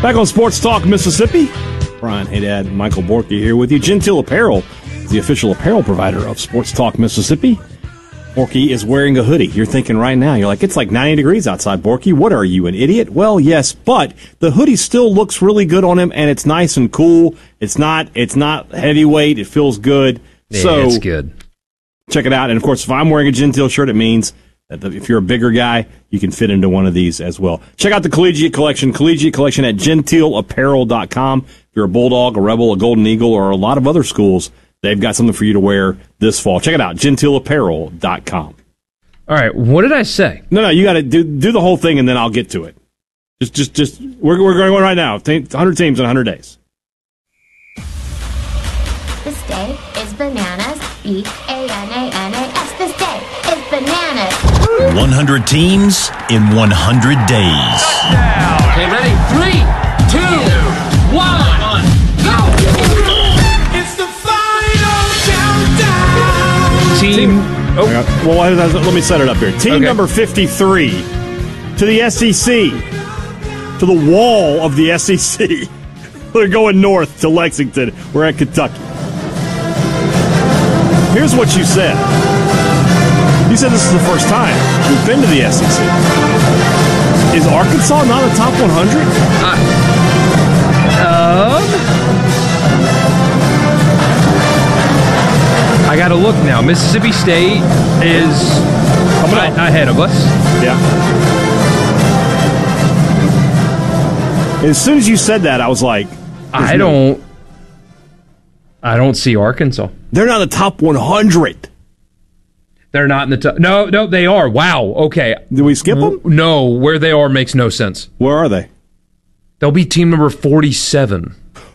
Back on Sports Talk Mississippi, Brian Haydad, Michael Borky here with you. Genteel Apparel is the official apparel provider of Sports Talk Mississippi. Borky is wearing a hoodie. You're thinking right now, you're like, it's like 90 degrees outside, Borky. What are you, an idiot? Well, yes, but the hoodie still looks really good on him, and it's nice and cool. It's not heavyweight. It feels good. Yeah, so it's good. Check it out. And, of course, if I'm wearing a Genteel shirt, it means that if you're a bigger guy, you can fit into one of these as well. Check out the Collegiate Collection at genteelapparel.com. If you're a Bulldog, a Rebel, a Golden Eagle, or a lot of other schools, they've got something for you to wear this fall. Check it out, genteelapparel.com. All right, what did I say? No, you got to do the whole thing, and then I'll get to it. Just we're going right now. 100 teams in 100 days. This day is bananas. B-A-N-A-N-A-S. This day is bananas. 100 teams in 100 days. Okay, ready? 3, 2, 1, go! It's the final countdown. Team. Well, let me set it up here. Team number 53 to the SEC, to the wall of the SEC. They're going north to Lexington. We're at Kentucky. Here's what you said. You said this is the first time we've been to the SEC. Is Arkansas not a top 100? I got to look now. Mississippi State is ahead of us. Yeah. As soon as you said that, I was like, I don't see Arkansas. They're not the top 100. They're not in the top. No, they are. Wow. Okay. Did we skip them? No, where they are makes no sense. Where are they? They'll be team number 47.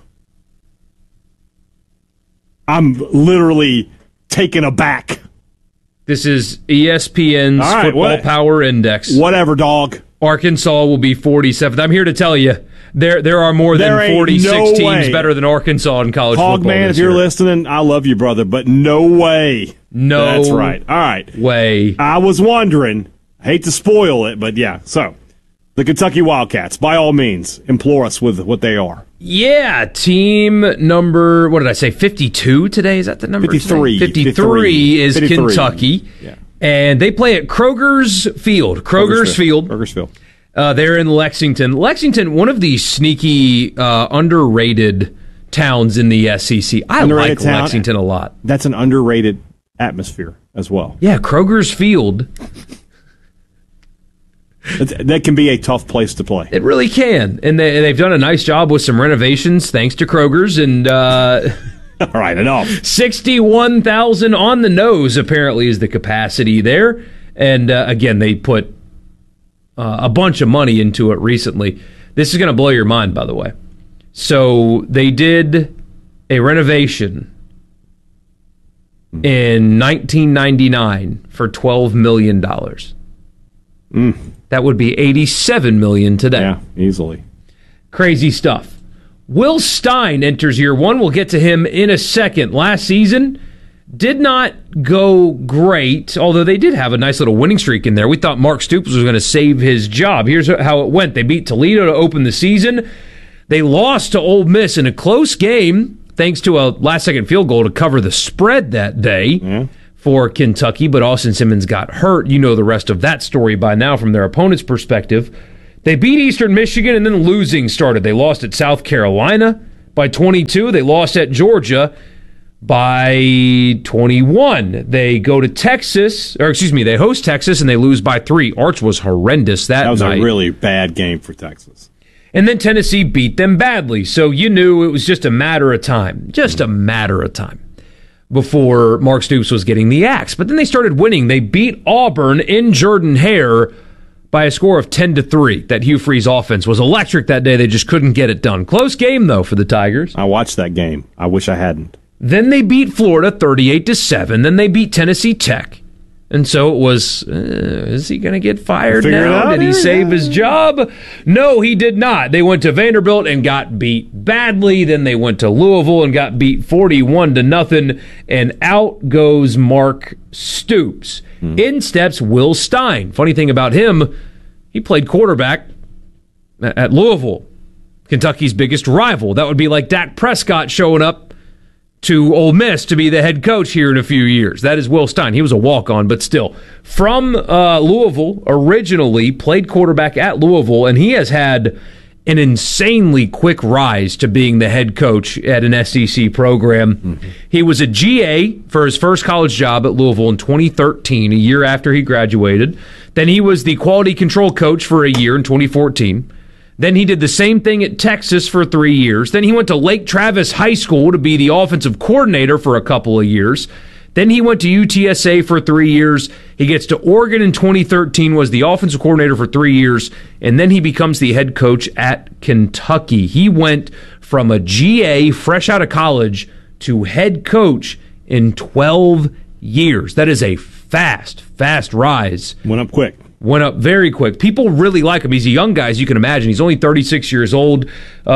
I'm literally taken aback. This is ESPN's Football Power Index. Whatever, dog. Arkansas will be 47th. I'm here to tell you, there are more than 46 teams better than Arkansas in college football. Hogman, if you're listening, I love you, brother, but no way. No. That's right. All right. Way. I was wondering. I hate to spoil it, but yeah. So, the Kentucky Wildcats, by all means, implore us with what they are. Yeah, team number, what did I say, 52 today? Is that the number? 53. 53 is 53. Kentucky. Yeah. And they play at Kroger's Field. Kroger's Field. They're in Lexington. Lexington, one of these sneaky, underrated towns in the SEC. I like Lexington a lot. That's an underrated atmosphere as well. Yeah, Kroger's Field. That can be a tough place to play. It really can. And they've done a nice job with some renovations, thanks to Kroger's. And all right, enough. 61,000 on the nose, apparently, is the capacity there. And again, they put a bunch of money into it recently. This is going to blow your mind, by the way. So they did a renovation in 1999 for $12 million. That would be $87 million today. Yeah, easily. Crazy stuff. Will Stein enters year one. We'll get to him in a second. Last season did not go great, although they did have a nice little winning streak in there. We thought Mark Stoops was going to save his job. Here's how it went. They beat Toledo to open the season. They lost to Ole Miss in a close game, thanks to a last-second field goal to cover the spread that day for Kentucky, but Austin Simmons got hurt. You know the rest of that story by now from their opponent's perspective. They beat Eastern Michigan, and then losing started. They lost at South Carolina by 22. They lost at Georgia by 21. They go to Texas, they host Texas, and they lose by 3. Arch was horrendous that night. That was a really bad game for Texas. And then Tennessee beat them badly. So you knew it was just a matter of time. Before Mark Stoops was getting the axe. But then they started winning. They beat Auburn in Jordan-Hare by a score of 10-3. That Hugh Freeze offense was electric that day. They just couldn't get it done. Close game, though, for the Tigers. I watched that game. I wish I hadn't. Then they beat Florida 38-7. Then they beat Tennessee Tech. And so it was, is he going to get fired now? Did he save his job? No, he did not. They went to Vanderbilt and got beat badly. Then they went to Louisville and got beat 41-0. And out goes Mark Stoops. In steps Will Stein. Funny thing about him, he played quarterback at Louisville Kentucky's biggest rival. That would be like Dak Prescott showing up to Ole Miss to be the head coach here in a few years. That is Will Stein. He was a walk-on, but still. From Louisville, originally, played quarterback at Louisville, and he has had an insanely quick rise to being the head coach at an SEC program. Mm-hmm. He was a GA for his first college job at Louisville in 2013, a year after he graduated. Then he was the quality control coach for a year in 2014. Then he did the same thing at Texas for 3 years. Then he went to Lake Travis High School to be the offensive coordinator for a couple of years. Then he went to UTSA for 3 years. He gets to Oregon in 2013, was the offensive coordinator for 3 years, and then he becomes the head coach at Kentucky. He went from a GA, fresh out of college, to head coach in 12 years. That is a fast rise. Went up quick. Went up very quick. People really like him. He's a young guy, as you can imagine. He's only 36 years old.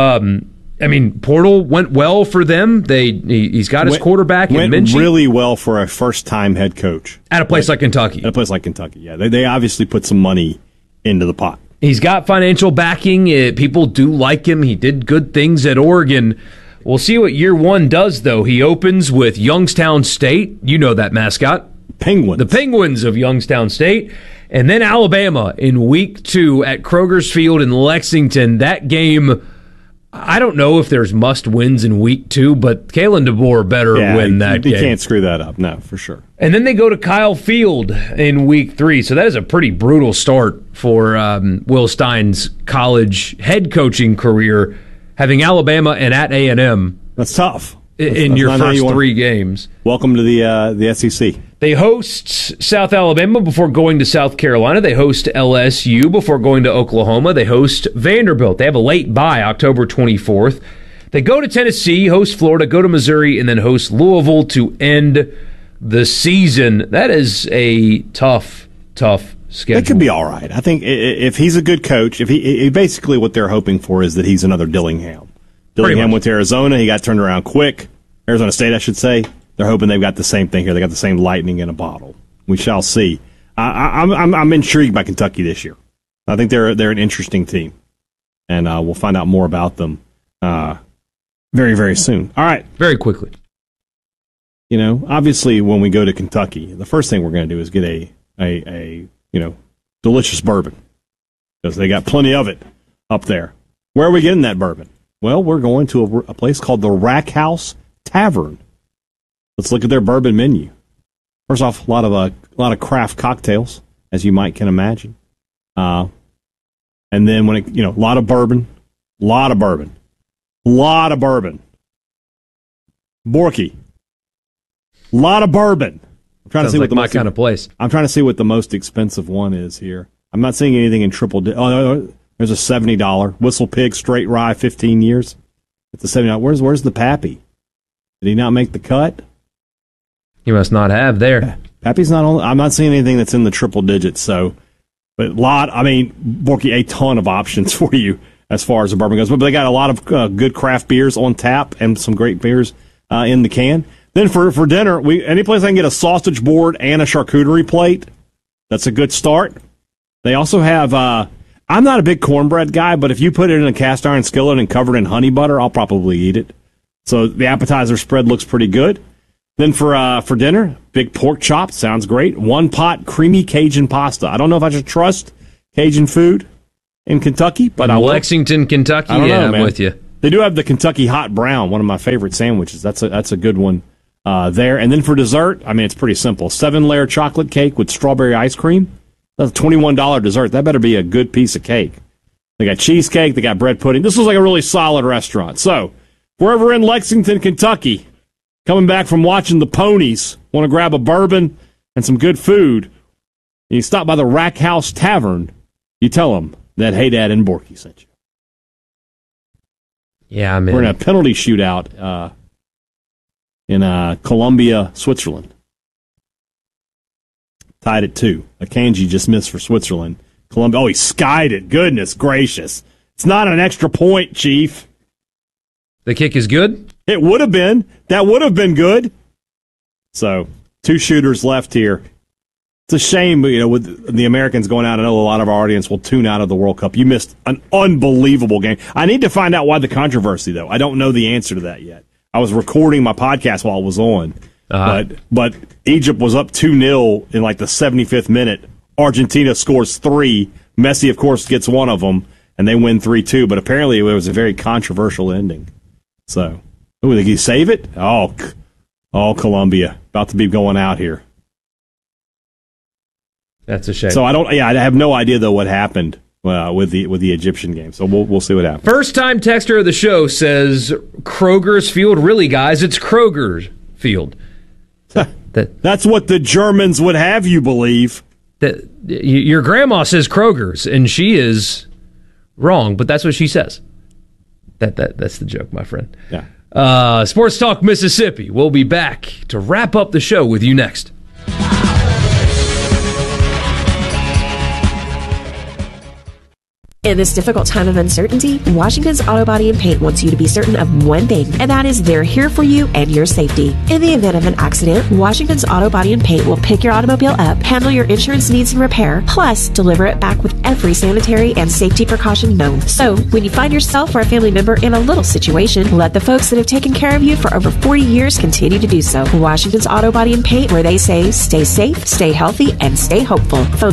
Portal went well for them. He's got his quarterback in Minchie. Went really well for a first-time head coach. At a place like Kentucky. At a place like Kentucky, yeah. They obviously put some money into the pot. He's got financial backing. People do like him. He did good things at Oregon. We'll see what year one does, though. He opens with Youngstown State. You know that mascot. Penguins. The Penguins of Youngstown State. And then Alabama in week 2 at Kroger's Field in Lexington. That game, I don't know if there's must-wins in week 2, but Kalen DeBoer better win that game. You can't screw that up, no, for sure. And then they go to Kyle Field in week 3. So that is a pretty brutal start for Will Stein's college head coaching career, having Alabama and at A&M. That's tough. In your first 3 games. Welcome to the SEC. They host South Alabama before going to South Carolina. They host LSU before going to Oklahoma. They host Vanderbilt. They have a late bye, October 24th. They go to Tennessee, host Florida, go to Missouri, and then host Louisville to end the season. That is a tough schedule. That could be all right. I think if he's a good coach, if he basically what they're hoping for is that he's another Dillingham. Dillingham went to Arizona. He got turned around quick. Arizona State, I should say. They're hoping they've got the same thing here. They got the same lightning in a bottle. We shall see. I'm intrigued by Kentucky this year. I think they're an interesting team, and we'll find out more about them very, very soon. All right, very quickly. Obviously, when we go to Kentucky, the first thing we're going to do is get a delicious bourbon because they got plenty of it up there. Where are we getting that bourbon? Well, we're going to a place called the Rack House Tavern. Let's look at their bourbon menu. First off, a lot of craft cocktails, as you can imagine, and then a lot of bourbon. Borky, a lot of bourbon. I'm trying to see what my kind of place. I'm trying to see what the most expensive one is here. I'm not seeing anything in triple. No, there's a $70 Whistle Pig Straight Rye, 15 years. It's a $70. Where's the Pappy? Did he not make the cut? He must not have there. Pappy's not on. I'm not seeing anything that's in the triple digits. So, but Borky, a ton of options for you as far as the bourbon goes. But they got a lot of good craft beers on tap and some great beers in the can. Then for dinner, any place I can get a sausage board and a charcuterie plate, that's a good start. They also have. I'm not a big cornbread guy, but if you put it in a cast iron skillet and cover it in honey butter, I'll probably eat it. So the appetizer spread looks pretty good. Then for dinner, big pork chop, sounds great. 1 pot creamy Cajun pasta. I don't know if I should trust Cajun food in Kentucky, but Lexington, Kentucky. I'm with you. They do have the Kentucky Hot Brown, one of my favorite sandwiches. That's a good one there. And then for dessert, it's pretty simple. 7-layer chocolate cake with strawberry ice cream. That's a $21 dessert. That better be a good piece of cake. They got cheesecake. They got bread pudding. This looks like a really solid restaurant. So, wherever in Lexington, Kentucky, coming back from watching the Ponies, want to grab a bourbon and some good food, and you stop by the Rack House Tavern, you tell them that Hey Dad and Borky sent you. Yeah, I'm in. We're in a penalty shootout in Colombia, Switzerland. Tied at 2. Akanji just missed for Switzerland. Colombia, he skied it. Goodness gracious. It's not an extra point, Chief. The kick is good? It would have been. That would have been good. So, 2 shooters left here. It's a shame, with the Americans going out. I know a lot of our audience will tune out of the World Cup. You missed an unbelievable game. I need to find out why the controversy, though. I don't know the answer to that yet. I was recording my podcast while it was on, but Egypt was up 2-0 in like the 75th minute. Argentina scores 3. Messi, of course, gets one of them, and they win 3-2. But apparently, it was a very controversial ending. So, did he save it? Oh, Colombia about to be going out here. That's a shame. So I have no idea though what happened with the Egyptian game. So we'll see what happens. First time texter of the show says Kroger's Field. Really, guys, it's Kroger's Field. That's what the Germans would have you believe. Your grandma says Kroger's, and she is wrong, but that's what she says. That's the joke, my friend. Yeah. Sports Talk Mississippi. We'll be back to wrap up the show with you next. In this difficult time of uncertainty, Washington's Auto Body and Paint wants you to be certain of one thing, and that is they're here for you and your safety. In the event of an accident, Washington's Auto Body and Paint will pick your automobile up, handle your insurance needs and repair, plus deliver it back with every sanitary and safety precaution known. So, when you find yourself or a family member in a little situation, let the folks that have taken care of you for over 40 years continue to do so. Washington's Auto Body and Paint, where they say, stay safe, stay healthy, and stay hopeful. Phone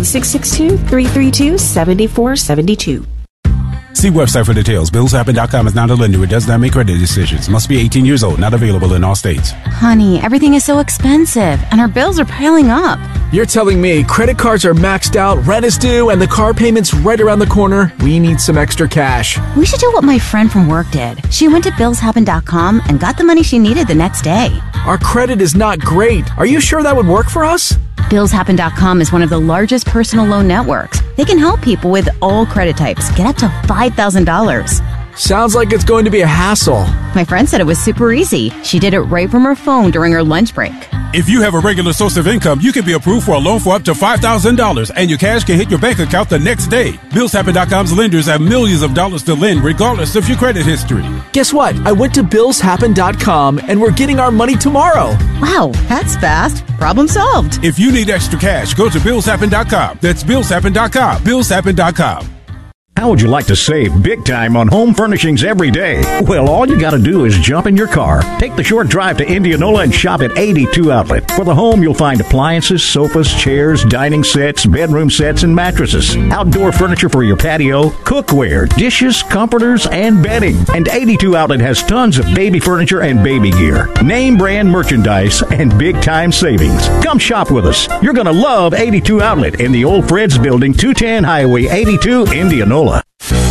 662-332-7472. See website for details. BillsHappen.com is not a lender. It does not make credit decisions. Must be 18 years old. Not available in all states. Honey, everything is so expensive, and our bills are piling up. You're telling me credit cards are maxed out, rent is due, and the car payment's right around the corner? We need some extra cash. We should do what my friend from work did. She went to BillsHappen.com and got the money she needed the next day. Our credit is not great. Are you sure that would work for us? BillsHappen.com is one of the largest personal loan networks. They can help people with all credit types get up to $5,000. Sounds like it's going to be a hassle. My friend said it was super easy. She did it right from her phone during her lunch break. If you have a regular source of income, you can be approved for a loan for up to $5,000, and your cash can hit your bank account the next day. BillsHappen.com's lenders have millions of dollars to lend, regardless of your credit history. Guess what? I went to BillsHappen.com, and we're getting our money tomorrow. Wow, that's fast. Problem solved. If you need extra cash, go to BillsHappen.com. That's BillsHappen.com. BillsHappen.com. How would you like to save big time on home furnishings every day? Well, all you got to do is jump in your car, take the short drive to Indianola, and shop at 82 Outlet. For the home, you'll find appliances, sofas, chairs, dining sets, bedroom sets, and mattresses. Outdoor furniture for your patio, cookware, dishes, comforters, and bedding. And 82 Outlet has tons of baby furniture and baby gear, name brand merchandise, and big time savings. Come shop with us. You're going to love 82 Outlet in the Old Fred's Building, 210 Highway 82, Indianola. Boyle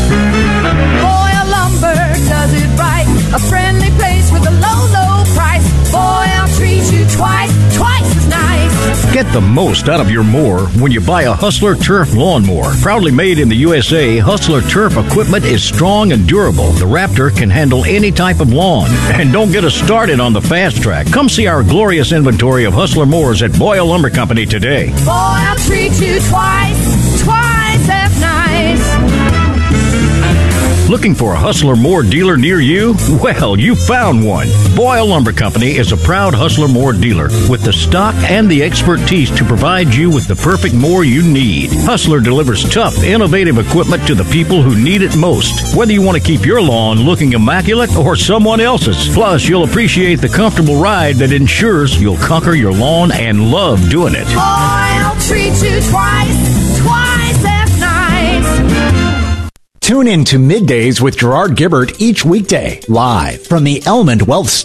Lumber does it right. A friendly place with a low, low price. Boyle treats you twice as nice. Get the most out of your mower when you buy a Hustler Turf lawnmower. Proudly made in the USA, Hustler Turf equipment is strong and durable. The Raptor can handle any type of lawn. And don't get us started on the fast track. Come see our glorious inventory of Hustler mowers at Boyle Lumber Company today. Boyle treats you twice as nice. Looking for a Hustler Mower dealer near you? Well, you found one. Boyle Lumber Company is a proud Hustler Mower dealer with the stock and the expertise to provide you with the perfect mower you need. Hustler delivers tough, innovative equipment to the people who need it most, whether you want to keep your lawn looking immaculate or someone else's. Plus, you'll appreciate the comfortable ride that ensures you'll conquer your lawn and love doing it. Boyle treats you twice as nice. Tune in to Middays with Gerard Gibbert each weekday, live from the Element Wealth